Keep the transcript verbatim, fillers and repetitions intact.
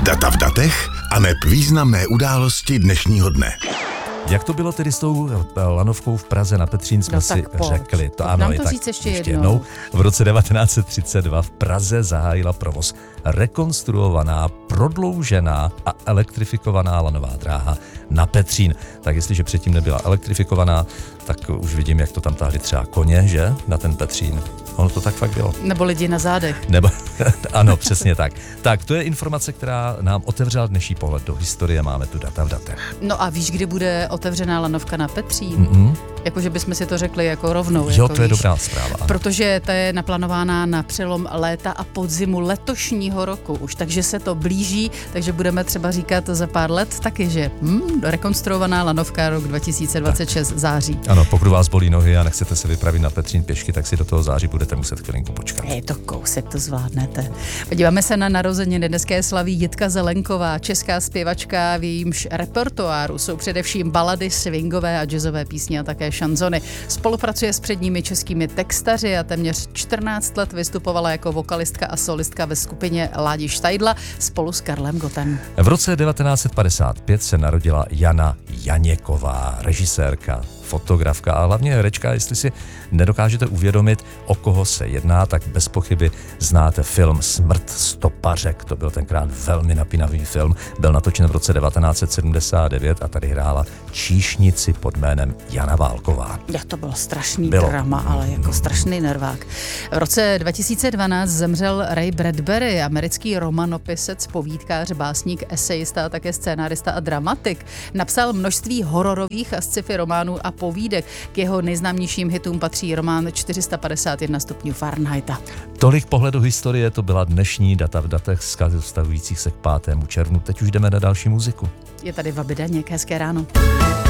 Data v datech aneb významné události dnešního dne. Jak to bylo tedy s tou lanovkou v Praze na Petřín, jsme no, si pojď. řekli. To Nám ano, to je tak říct ještě ještě jednou. jednou. V roce devatenáct set třicet dva v Praze zahájila provoz rekonstruovaná, prodloužená a elektrifikovaná lanová dráha na Petřín. Tak jestliže předtím nebyla elektrifikovaná, tak už vidím, jak to tam táhli třeba koně, že? Na ten Petřín. Ono to tak fakt bylo. Nebo lidi na zádech. Nebo, ano, přesně tak. Tak, to je informace, která nám otevřela dnešní pohled do historie. Máme tu data v datech. No a víš, kdy bude otevřená lanovka na Petřín? Mm-mm. Jakože bychom si to řekli jako rovnou. Jo, jako to je víš. dobrá zpráva. Ano. Protože ta je naplánovaná na přelom léta a podzimu letošního roku už, takže se to blíží, takže budeme třeba říkat za pár let taky, že hm, rekonstruovaná lanovka rok dva tisíce dvacet šest tak. září. Ano, pokud vás bolí nohy a nechcete se vypravit na Petřín pěšky, tak si do toho září budete muset chvilinku počkat. Je to kousek, to zvládnete. Podíváme se na narozeniny. Dneska slaví Jitka Zelenková, česká zpěvačka, v jejímž repertoáru jsou především balady, swingové a jazzové písně a také šanzony. Spolupracuje s předními českými textaři a téměř čtrnáct let vystupovala jako vokalistka a solistka ve skupině Ládi Štajdla spolu s Karlem Gottem. V roce devatenáct set padesát pět se narodila Jana Janěková, režisérka, fotografka a hlavně herečka. Jestli si nedokážete uvědomit, o koho se jedná, tak bez pochyby znáte film Smrt stopařek. To byl tenkrát velmi napínavý film. Byl natočen v roce devatenáct set sedmdesát devět a tady hrála číšnici pod jménem Jana Válková. Ja, to bylo strašný Bylo. drama, ale jako strašný nervák. V roce dva tisíce dvanáct zemřel Ray Bradbury, americký romanopisec, povídkář, básník, esejista a také scénárista a dramatik. Napsal množství hororových a sci-fi románů a povídek. K jeho nejznámějším hitům patří román čtyři sta padesát jedna stupňů Fahrenheita. Tolik pohledu historie, to byla dnešní data v datech vztahujících se k pátému červnu. Teď už jdeme na další muziku. Je tady Vaby Daněk, hezké ráno.